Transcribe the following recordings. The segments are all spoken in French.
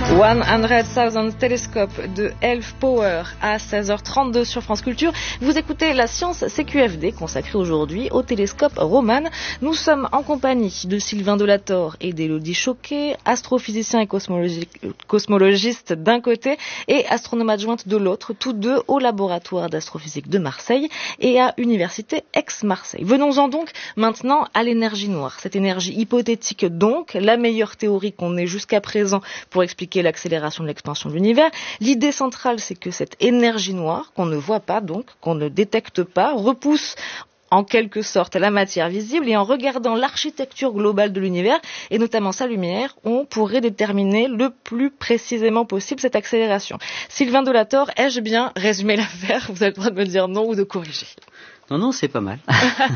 100,000 Telescope de Elf Power à 16h32 sur France Culture. Vous écoutez la science CQFD consacrée aujourd'hui au télescope Roman. Nous sommes en compagnie de Sylvain Delator et d'Élodie Choquet, astrophysicien et cosmologiste d'un côté et astronome adjointe de l'autre, tous deux au laboratoire d'astrophysique de Marseille et à Université Aix-Marseille. Venons-en donc maintenant à l'énergie noire. Cette énergie hypothétique donc, la meilleure théorie qu'on ait jusqu'à présent pour expliquer l'accélération de l'expansion de l'univers. L'idée centrale, c'est que cette énergie noire, qu'on ne voit pas donc, qu'on ne détecte pas, repousse en quelque sorte la matière visible, et en regardant l'architecture globale de l'univers, et notamment sa lumière, on pourrait déterminer le plus précisément possible cette accélération. Sylvain Delator, ai-je bien résumé l'affaire? Vous avez le droit de me dire non ou de corriger. Non, c'est pas mal.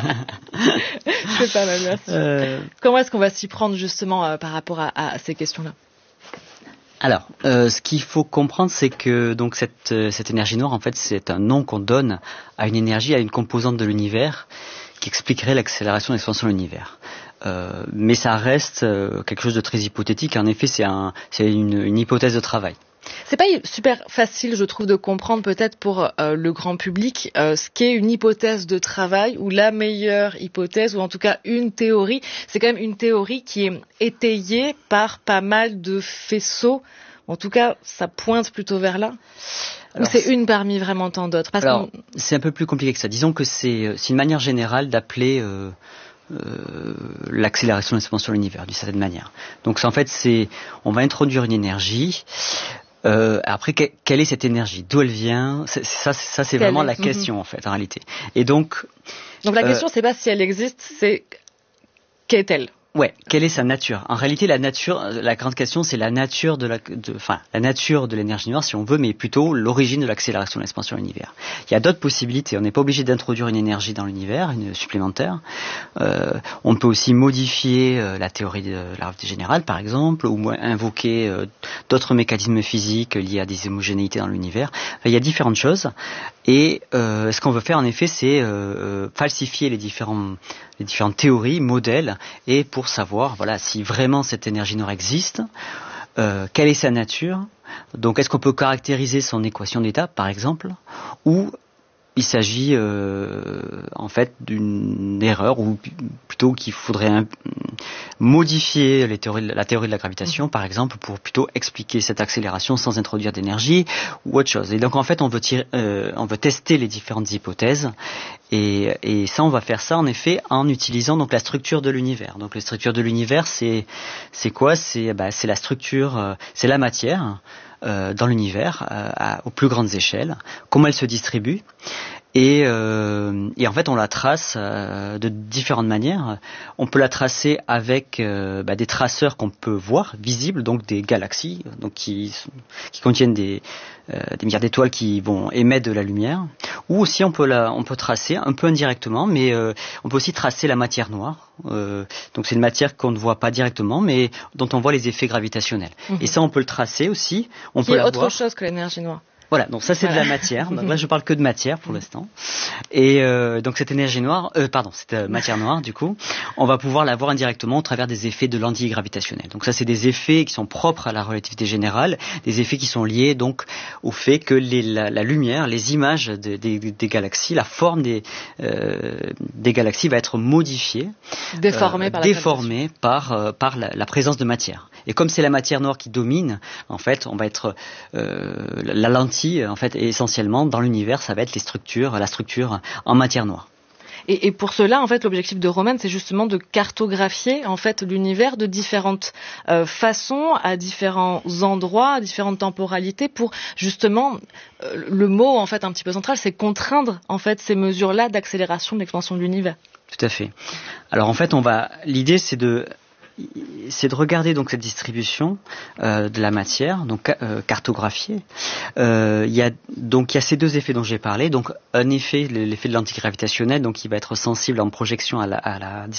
C'est pas mal, merci. Comment est-ce qu'on va s'y prendre justement par rapport à ces questions-là? Alors, ce qu'il faut comprendre, c'est que donc cette énergie noire, en fait, c'est un nom qu'on donne à une énergie, à une composante de l'univers qui expliquerait l'accélération et l'expansion de l'univers. Mais ça reste quelque chose de très hypothétique. En effet, c'est une hypothèse de travail. C'est pas super facile, je trouve, de comprendre peut-être pour le grand public ce qu'est une hypothèse de travail ou la meilleure hypothèse, ou en tout cas une théorie. C'est quand même une théorie qui est étayée par pas mal de faisceaux. En tout cas, ça pointe plutôt vers là. Ou c'est une parmi vraiment tant d'autres? C'est un peu plus compliqué que ça. Disons que c'est une manière générale d'appeler l'accélération et l'expansion de l'univers, d'une certaine manière. Donc en fait, on va introduire une énergie. Après, quelle est cette énergie? D'où elle vient? Ça, c'est vraiment la question en fait, en réalité. Et donc la question, c'est pas si elle existe, c'est qu'est-elle? Ouais, quelle est sa nature? En réalité, la grande question, c'est la nature la nature de l'énergie noire, si on veut, mais plutôt l'origine de l'accélération de l'expansion de l'univers. Il y a d'autres possibilités. On n'est pas obligé d'introduire une énergie dans l'univers, une supplémentaire. On peut aussi modifier la théorie de la relativité générale, par exemple, ou invoquer d'autres mécanismes physiques liés à des homogénéités dans l'univers. Enfin, il y a différentes choses. Et ce qu'on veut faire, en effet, c'est falsifier les différentes théories, modèles, et pour savoir si vraiment cette énergie noire existe, quelle est sa nature. Donc est-ce qu'on peut caractériser son équation d'état, par exemple, ou il s'agit en fait d'une erreur, ou plutôt qu'il faudrait modifier la théorie de la gravitation, par exemple, pour plutôt expliquer cette accélération sans introduire d'énergie ou autre chose. Et donc en fait on veut tester les différentes hypothèses, et ça on va faire ça en effet en utilisant donc la structure de l'univers. Donc la structure de l'univers, c'est quoi? C'est la structure, c'est la matière dans l'univers aux plus grandes échelles, comment elle se distribue. Et en fait, on la trace de différentes manières. On peut la tracer avec des traceurs qu'on peut voir, visibles, donc des galaxies, donc qui contiennent des milliards d'étoiles qui vont émettre de la lumière. Ou aussi, on peut tracer un peu indirectement, mais on peut aussi tracer la matière noire. Donc c'est une matière qu'on ne voit pas directement, mais dont on voit les effets gravitationnels. Et ça, on peut le tracer aussi. On peut la voir. Autre chose que l'énergie noire. Voilà, donc ça c'est de la matière. Donc là je parle que de matière pour l'instant. Et donc cette énergie noire, cette matière noire, du coup, on va pouvoir la voir indirectement au travers des effets de lentilles gravitationnelles. Donc ça c'est des effets qui sont propres à la relativité générale, des effets qui sont liés donc au fait que la lumière, les images des galaxies, la forme des galaxies va être modifiée, déformée par la présence de matière. Et comme c'est la matière noire qui domine, en fait, on va être la lentille, en fait, essentiellement dans l'univers, ça va être la structure en matière noire. Et pour cela, en fait, l'objectif de Roman, c'est justement de cartographier en fait l'univers de différentes façons, à différents endroits, à différentes temporalités, pour justement le mot en fait un petit peu central, c'est contraindre en fait ces mesures-là d'accélération de l'expansion de l'univers. Tout à fait. Alors en fait, l'idée c'est de regarder donc cette distribution de la matière, donc cartographiée. Il y a ces deux effets dont j'ai parlé. Donc un effet, l'effet de l'antigravitationnel, donc qui va être sensible en projection à la